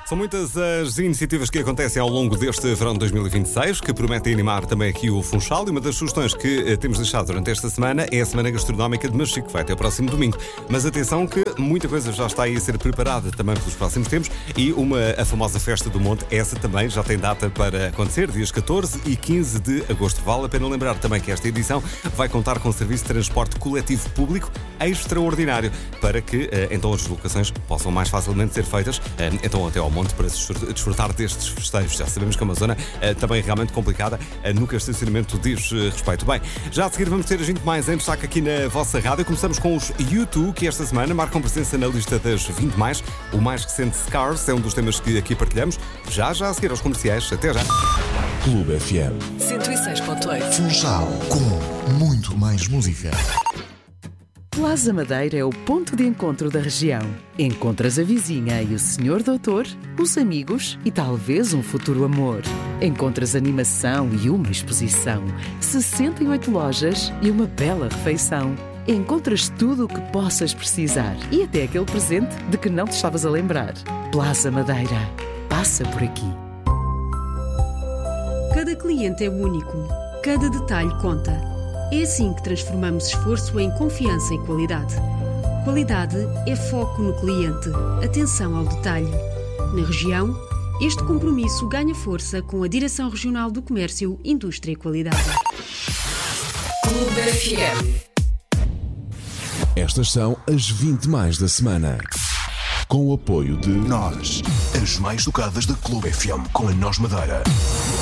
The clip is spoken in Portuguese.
São muitas as iniciativas que acontecem ao longo deste verão de 2026 que prometem animar também aqui o Funchal, e uma das sugestões que temos deixado durante esta semana é a Semana Gastronómica de Machico, que vai até o próximo domingo. Mas atenção que muita coisa já está aí a ser preparada também pelos próximos tempos, e a famosa Festa do Monte, essa também já tem data para acontecer, dias 14 e 15 de agosto. Vale a pena lembrar também que esta edição vai contar com um serviço de transporte coletivo público extraordinário para que então as deslocações possam mais facilmente ser feitas então até ao monte para desfrutar destes festejos. Já sabemos que é uma zona também realmente complicada no que o estacionamento diz respeito. Bem, já a seguir vamos ter a gente mais em destaque aqui na vossa rádio. Começamos com os U2, que esta semana marcam presença na lista das 20 mais. O mais recente Scars é um dos temas que aqui partilhamos. Já a seguir aos comerciais. Até já. Clube FM 106.8. Funchal, com muito mais música. Plaza Madeira é o ponto de encontro da região. Encontras a vizinha e o senhor doutor, os amigos e talvez um futuro amor. Encontras animação e uma exposição, 68 lojas e uma bela refeição. Encontras tudo o que possas precisar e até aquele presente de que não te estavas a lembrar. Plaza Madeira. Passa por aqui. Cada cliente é único. Cada detalhe conta. É assim que transformamos esforço em confiança e qualidade. Qualidade é foco no cliente, atenção ao detalhe. Na região, este compromisso ganha força com a Direção Regional do Comércio, Indústria e Qualidade. Clube FM. Estas são as 20 mais da semana. Com o apoio de Nós, as mais tocadas da Clube FM com a Nós Madeira.